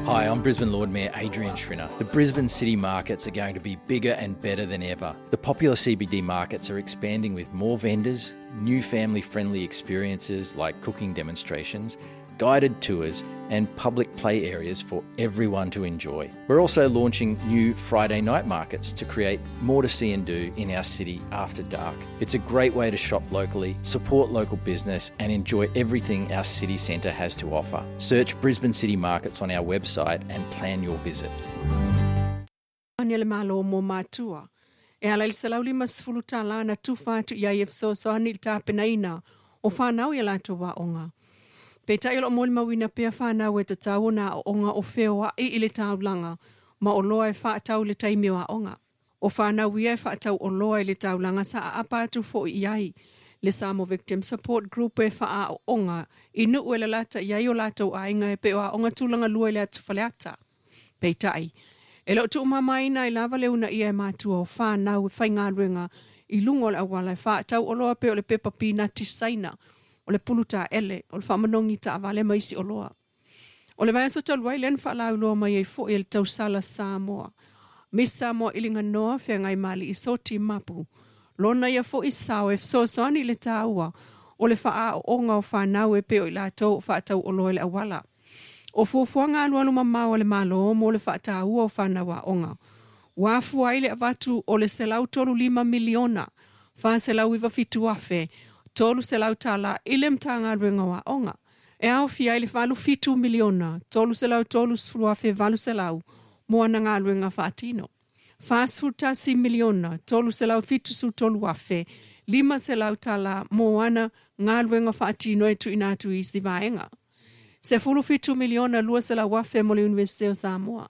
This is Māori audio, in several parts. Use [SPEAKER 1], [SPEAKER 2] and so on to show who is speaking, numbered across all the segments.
[SPEAKER 1] Hi, I'm Brisbane Lord Mayor Adrian Schrinner. The Brisbane city markets are going to be bigger and better than ever. The popular CBD markets are expanding with more vendors, new family-friendly experiences like cooking demonstrations, guided tours and public play areas for everyone to enjoy. We're also launching new Friday night markets to create more to see and do in our city after dark. It's a great way to shop locally, support local business and enjoy everything our city centre has to offer. Search Brisbane City Markets on our website and plan your visit.
[SPEAKER 2] Anele malo mo matua. E ala il salauli masfulu talana tufatu ya yefso so anil tapenaina o whanau i lato wa onga. Peta ilo moli mawina pia whanau e tatau na onga o whewa i ile taulanga ma o loa e whaatau le taimi wa onga. O whanau ia e whaatau o loa i le taulanga sa a apatu fo i ai le Samo Victim Support Group e wha o onga i nu ue le lata iai o lato ainga e pe o onga tūlanga lua i le atu whaleata. Peta ai. E lo tu mamaina i lava leuna ia e mātua o whanau e whaingaruenga i lungo le awala e whaatau o loa pe o le pepa pina tisaina o le puluta ele o le whamanongi ta avale maisi o loa. O le vaya so taluai len whaalau loa mai e fo i le tausala Samoa. Miss Samoa ilinga noa whea ngai mali i soti mapu. Lona ia fo i sao e fsosoni le taua o le wha o onga o whanau e pe o i lato o whaatau o loa le awala. O fuafuanga alualu mamau le malo mo le whaatau o whanau a onga. Wafu aile avatu o le selau tolu 5 miliona. Wha selau iwa fitu afe. Tolu selau tala ilem tanga ruenga wa onga. E au fia ile valu fitu miliona. Tolu selau tolu sfruafe valu selau. Moana ngā ruenga whaatino. Fasfuta si miliona. Tolu selau fitu su tolu afe. 5 selau tala moana ngā ruenga whaatino e tu inatu i si vaenga. Se fulu fitu miliona lua selau afe mo le Universite o Samoa.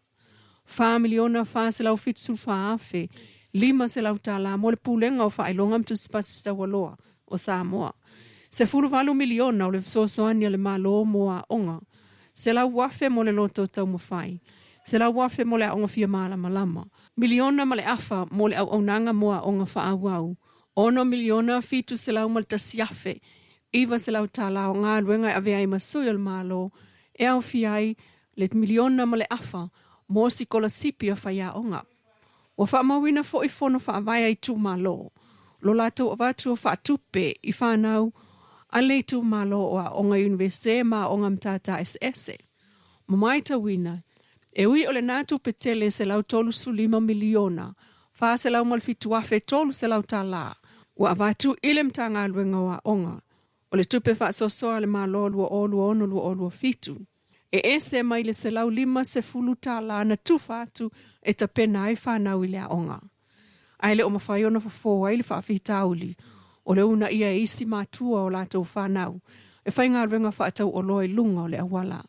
[SPEAKER 2] 5 miliona fa selau fitu su afe. 5 selau tala mo le pulenga o whailonga mtu spasista waloa o Samoa. Se fulu valu miliona o le sosoania le malo moa onga. Se la wafe mo le loto tau mawhai. Se la wafe mo le aonga fia maala malama. Miliona ma le afa mo le au nanga moa onga whaawau. Ono miliona fitu se lau malta siafe. Iwa se lau tala o ngā ruenga ave ai masui o le malo. E au fiai le miliona ma le afa mo si kola sipi o whaia onga. Wa wha mawina fo i fono wha avai ai tu malo. Lo lato o watu o whaatupe i whanau a le tu malo o a onga universite ma onga mtata SS. Mamaita wina, e ui o le natu petele se lau tolu su 5 miliona, wha se lau malfitu afe tolu se lau tala, wa watu ile mtanga luenga wa onga, o le tupe wha sosoa le malo lua olu ono lua olu fitu. E ese mai le se lau 5 se fulu tala na tu fatu e ta pena ai whanau ile a onga. Ai le o mawhaiona fo ai le whaafitauli, o le una ia isi mātua o lātou whanau, e whainga renga whaatau o loe lunga o le awala.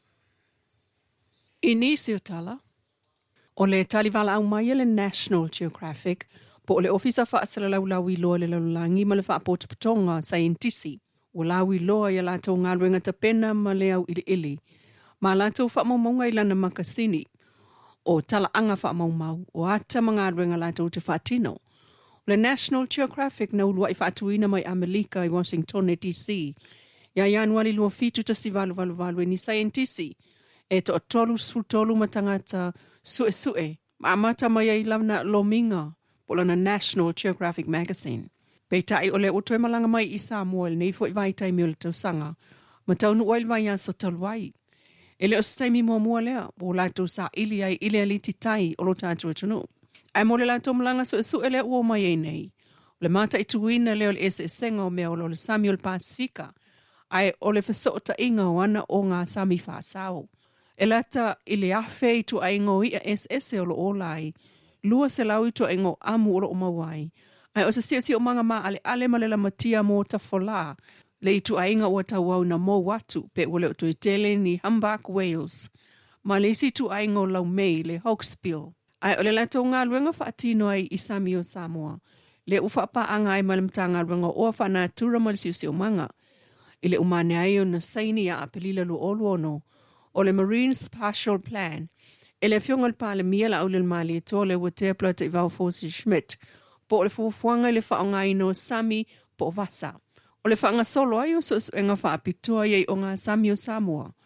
[SPEAKER 2] I nisi o tala, o le taliwala au mai le National Geographic, po o le ofisa whaasala laulau i loa le laulangi ma le whaapotapatonga scientisi, o lau i loa i lātou ngā renga ta pena ma le au ili ili, ma lātou whaamaunga i lana makasini, o tala anga whaamaumau, o ata mga renga lātou te whaatino. Le National Geographic na ulua i whaatuina mai Amelika i Washington e DC. Ia ianuari lua fitu ta si valu ni scientisi. E to tolu sfutolu matangata sue. Ma amata mai ai lavna lominga pola na National Geographic Magazine. Peitai o le utoe malanga mai i Samoa nei fo i vaitai mi o le tausanga. Ma taunu oil vai a so taluai. E le o staimi mua lea o laitou sa ili ai ili aliti tai o lo tātu e tunu. Ai mo le lātou malanga su ele ua mai e nei. Le mata i tuina leo le ese senga o mea o le Samuel Pasifika. Ai o le fesota inga o ana o ngā Sami Whaasao. E lata i le afe i tu aingo i a ese o lo olai. Lua se lau i tu aingo amu o lo o mawai. Ai o se si o manga maa ale malela matia mo ta fola. Le i tu ainga o ta wau na mo watu pe o le o tu i tele ni Humbug Wales. Ma le isi tu aingo lau mei le Hawksbill. Ai o le lato ngā luenga whaatino ai i Sami o Samoa. Le ufa pa anga ai malimta ngā luenga o whana tura malisiusi o manga. I le umane ai o na saini a apelila lu olu ono. O le Marine Spatial Plan. E le fiongal pa le miela au le mali e tole wa te plata i Valfosi Schmidt. Po o le fufuanga i le whaonga ino Sami po vasa. O le whaanga solo ai o so enga whaapitoa i o ngā Sami o Samoa.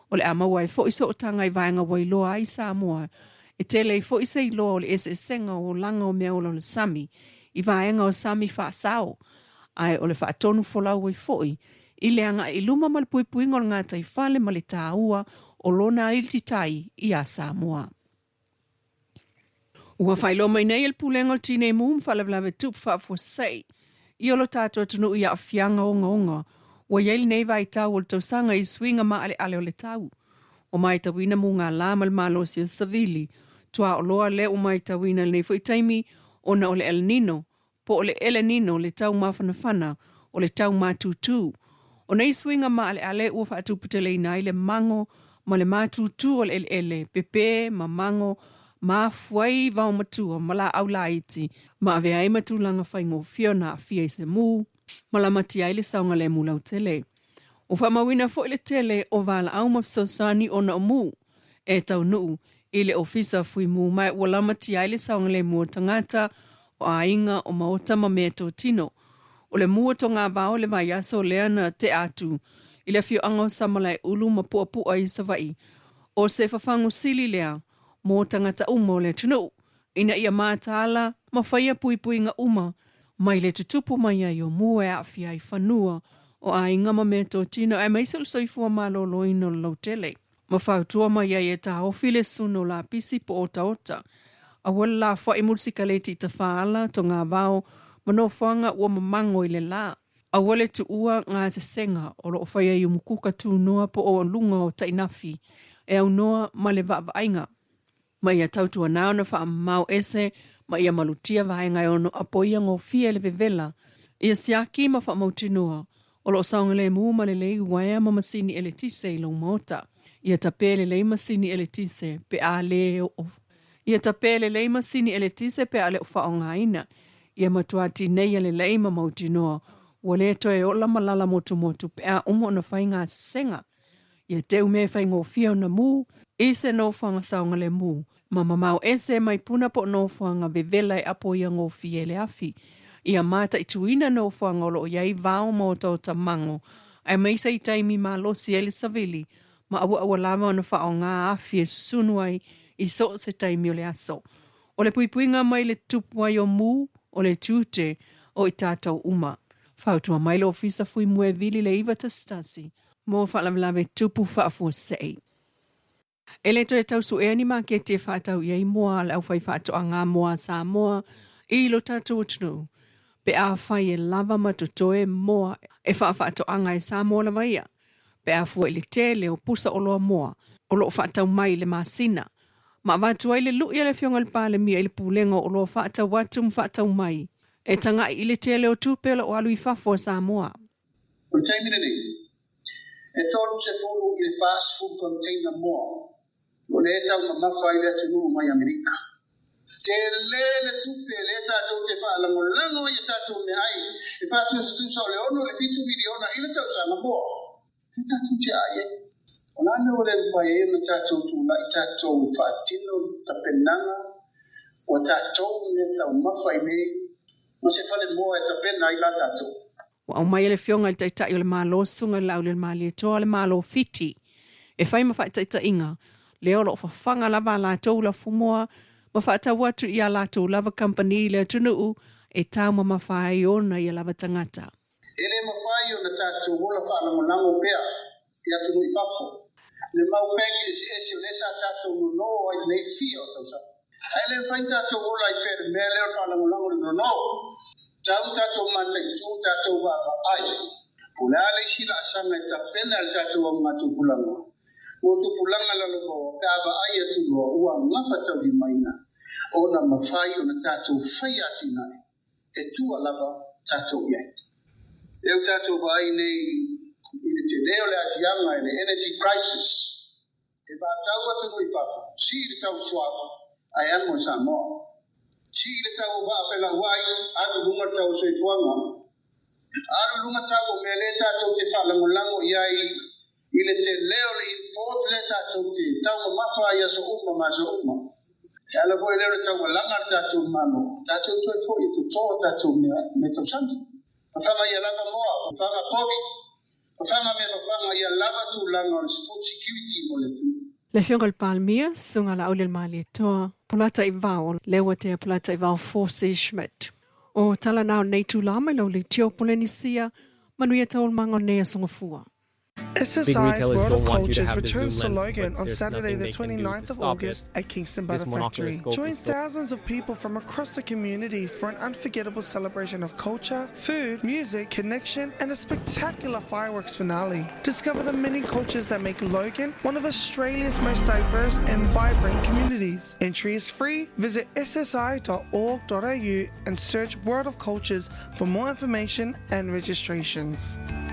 [SPEAKER 2] o le amaua e fo iso o tanga i vaenga wailoa ai Samoa, e tele i fo isa i loa o le ese senga o langa o mea o le Sami, i vaenga o Sami whaasao, ai o le whaatonu folau i foi, i le anga i luma mal pui pui ngol ngata i fale ma le tāua o lona ilti tai i a Samoa. Ua whailo mai nei el pulengo tine mum whalawlawe tup whaafosei, i olo tātua tunu i a whianga onga, ua yeili nei vai tau o le tausanga i swinga ma ale o le tau. O mai tawina mu ngā lāmal mālosi o savili, tua o loa le o mai tawina nei fo i taimi o na o le El Nino, po o le El Nino le tau mawhanawhana o le tau mātūtū. O nei swinga ma ale ua whaatuputele ina i le mango ma le mātūtū o le ele, pepe, ma mango, ma fuai vau matua, ma la au la iti, ma ave ai matulanga whaingo fiona fia i se mū, ma la mati ai le saunga le mūlau tele. O whamawina fo ile tele o vala au mafisosani o na mu e tau nuu i le ofisa fui mu mai ua lamati ai le saunga le mua tangata o ainga o maota ma mea tō tino. O le mua to ngā bao le vai aso leana te atu i le fio ango samalai ulu ma puapua i savai. O se fafangu sili lea mo tangata uma o le tunu ina ia mātala ma whaia pui pui nga uma mai le tutupu mai ai o mua e awhia i whanua o a inga ma mea tō tino e maisel soifua malolo ino lau tele. Ma whautua mai ai e ta ofile suno la pisi po ota ota. A wala la wha i mulsikaleti ta whaala to ngā vau mano whanga ua mamango i le la. A wale tu ua ngā te senga o lo whaia i umukuka tū noa po o lunga o tainafi e au noa ma le vaa ainga. Ma ia tautua nao na wha mau ese ma ia malutia vaenga e ono apoia ngō fia le vevela. Ia siaki ma wha mautinoa. O lo saunga le mu ma le lei waia ma masini ele tise i lau mota. Ia tape le lei masini ele tise pe a le o. Ia tape le lei masini ele tise pe a le o whaonga ina. Ia matuati nei le lei ma mautinoa. Ua le toe o la malala motu motu pe a umo na whainga senga. Ia teu me whaingo fia na mu. Ise no whanga saunga le mu. Ma mamau ese mai puna po no whanga vevela e apo ia ngō fie le afi. Ia mata i tuina no whangolo o iai vau mo tau tamango. Ai meisa i taimi ma losi ele savili. Ma awa lama o na whao ngā afi e sunuai i so se taimi o le aso. O le puipuinga mai le tupuai o mu o le tūte o i tātou uma. Whautua mai le ofisa fui mue vili le iwa tastasi. Mo whalamlawe tupu whaafua sei. Ele to e tausu e ani ma ke te whaatau iai moa le au whai whaatua ngā moa sa moa i lo tātou utunu. Pe a whai e lava matutoe moa e whaafaato anga e sa moa la vaia. Pe a fua ili tele o pusa o loa moa, o loo whaatau mai le masina. Ma watu ai le luia le fionga le pāle mia ili pūlenga o loo whaatau watu mwhaatau mai. E tanga ili tele o tūpela o alu i whafua sa moa.
[SPEAKER 3] O taimina nei, e tolu se fulu i le fast food container moa. O le etau ma mawhai le atunu mai Amerika. Te le tupe le tātou te whaalango lango i tātou me ai. E whātua se tūsa o le ono le fitu miliona i le tau sana moa. Te tātou te aie. O nāne o le mwhai e na tātou tūla i tātou whaatino ta penanga. O tātou me tau mawhai me. Ma se whale moa e ta pena i la tātou.
[SPEAKER 2] O mai le fionga i taitai o le mālo sunga lau le māli e toa le mālo fiti. E whai ma whai taita inga. Leo lo whawhanga lava la tau la fumoa. Ma whaata watu i a lātou lava company le tunuu e tau ma mawhai ona i a lava tangata.
[SPEAKER 3] Ele mawhai ona tātou wola whaalango lango pea i atunu i whafo. Le mau pegi esi o lesa tātou no ai nei fia o tausa. Ele whai tātou wola i pere me leo whaalango lango no. Tau tātou mata i tū tātou wava ai. Pula ale sila asanga i ta pena le tātou o matu pulango. Mo tu pulanga la lobo ka ava ai atu lo ua ngafata di maina ona mafai ona tatou fai atu nai e tua lava tatou ia eu tatou vai nei i te leo le afianga le energy crisis e ba tau atu no i fafa si le tau suava ai amo Samoa si le tau ba fela wai atu lunga tau soi fuanga alu lunga tau me le tatou te fala molango iai ile te leo le import le tātou te tau mawha ia sa ma sa uma. E ala voi leo le tau langa tātou mano. Tātou tue fo i tu toa tātou me tau sami. Mawhanga ia langa moa, mawhanga povi. Whanga me whanga ia lava tūlanga o le sport security mo le tū.
[SPEAKER 2] Le fiongal palmia sunga la olel mali toa polata I vao lewa te polata I vao Forse Schmidt. O tala nao nei tūlama ilo le tio polenisia manuia taol mangonea songafua.
[SPEAKER 4] SSI's World of Cultures returns to Logan on Saturday the 29th of August at Kingston Butter Factory. Join thousands of people from across the community for an unforgettable celebration of culture, food, music, connection, and a spectacular fireworks finale. Discover the many cultures that make Logan one of Australia's most diverse and vibrant communities. Entry is free. Visit ssi.org.au and search World of Cultures for more information and registrations.